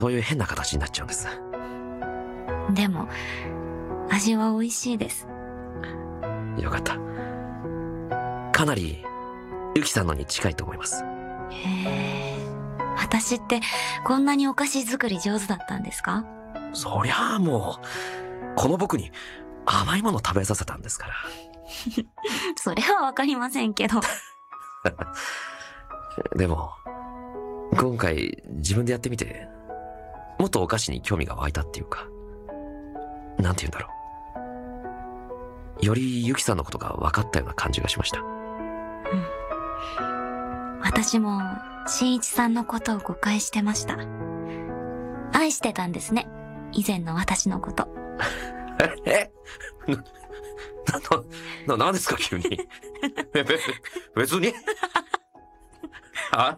そういう変な形になっちゃうんです。 でも、味は美味しいです。 よかった。かなり、ユキさんのに近いと思います。 へえ。私ってこんなにお菓子作り上手だったんですか？ そりゃあもう、この僕に甘いもの食べさせたんですから。 それはわかりませんけど。 でも、今回自分でやってみて、もっとお菓子に興味が湧いたっていうか、なんて言うんだろう。よりユキさんのことが分かったような感じがしました。うん。 私も、新一さんのことを誤解してました。愛してたんですね。以前の私のこと。 何ですか急に。別に。あ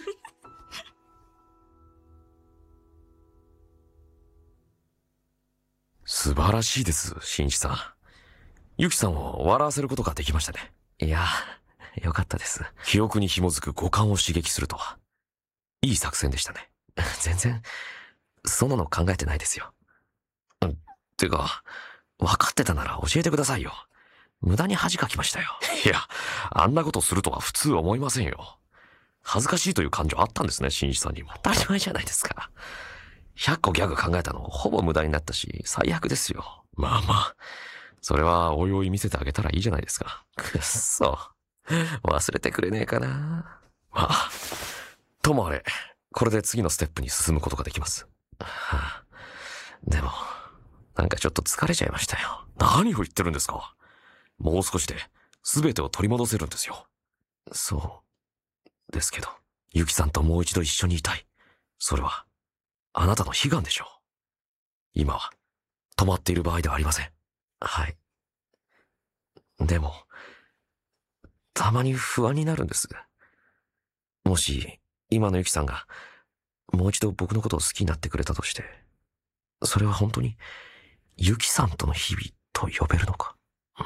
素晴らしいです、新一さん。ユキさんを笑わせることができましたね。いや、よかったです。記憶に紐づく五感を刺激するとは、いい作戦でしたね。全然、そんなの考えてないですよ。てか、分かってたなら教えてくださいよ。無駄に恥かきましたよ。いや、あんなことするとは普通思いませんよ。恥ずかしいという感情あったんですね、新一さんにも。当たり前じゃないですか。100個ギャグ考えたのほぼ無駄になったし、最悪ですよ。まあまあ、それはおいおい見せてあげたらいいじゃないですか。くっそ。忘れてくれねえかな。まあ、ともあれ、これで次のステップに進むことができます。はあ、でも、なんかちょっと疲れちゃいましたよ。何を言ってるんですか。もう少しで全てを取り戻せるんですよ。そうですけど、ユキさんともう一度一緒にいたい。それは、あなたの悲願でしょう。今は、止まっている場合ではありません。はい。でも、たまに不安になるんです。もし、今のユキさんが、もう一度僕のことを好きになってくれたとして、それは本当に、ユキさんとの日々と呼べるのか。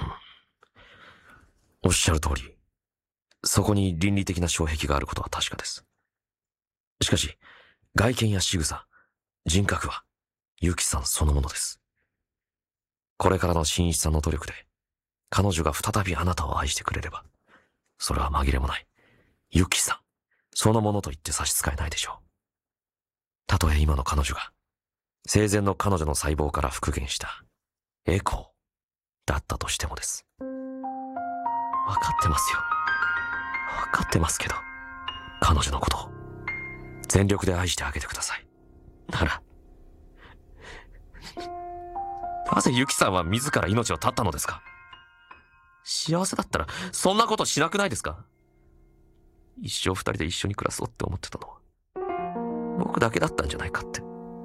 おっしゃる通り、そこに倫理的な障壁があることは確かです。しかし、外見や仕草、人格は、ユキさんそのものです。これからの新一さんの努力で、彼女が再びあなたを愛してくれれば、それは紛れもない、ユキさん、そのものと言って差し支えないでしょう。たとえ今の彼女が、生前の彼女の細胞から復元した、エコー、だったとしてもです。わかってますよ。わかってますけど、彼女のことを、全力で愛してあげてください。なら、なぜユキさんは自ら命を絶ったのですか。幸せだったら、そんなことしなくないですか。一生二人で一緒に暮らそうって思ってたのは、僕だけだったんじゃないかって。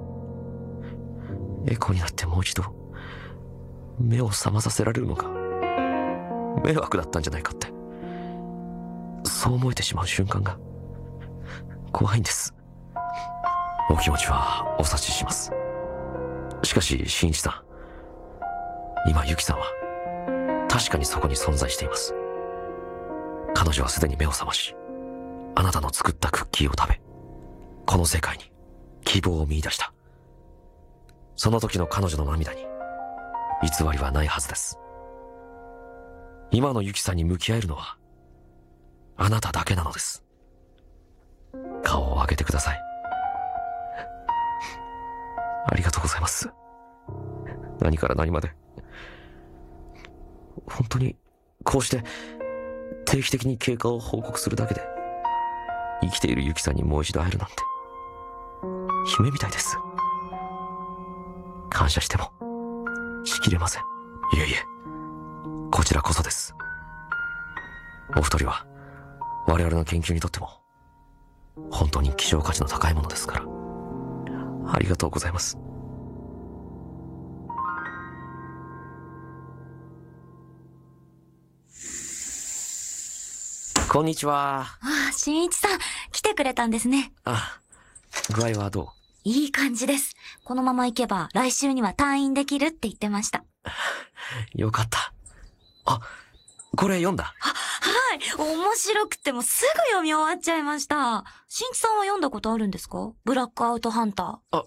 エコになってもう一度、目を覚まさせられるのが、迷惑だったんじゃないかって。そう思えてしまう瞬間が、怖いんです。お気持ちはお察しします。しかし、新一さん、今ユキさんは、確かにそこに存在しています。彼女はすでに目を覚まし、あなたの作ったクッキーを食べ、この世界に希望を見出した。その時の彼女の涙に偽りはないはずです。今のユキさんに向き合えるのはあなただけなのです。顔を上げてください。ありがとうございます。何から何まで本当にこうして定期的に経過を報告するだけで生きているユキさんにもう一度会えるなんて夢みたいです。感謝してもしきれません。いえいえ、こちらこそです。お二人は我々の研究にとっても本当に希少価値の高いものですから、ありがとうございます。こんにちは。 ああ、新一さん、来てくれたんですね。 あ、具合はどう？ いい感じです。このまま行けば来週には退院できるって言ってました。 よかった。あ、 これ読んだ？ はい。面白くてもすぐ読み終わっちゃいました。新一さんは読んだことあるんですか？ブラックアウトハンター。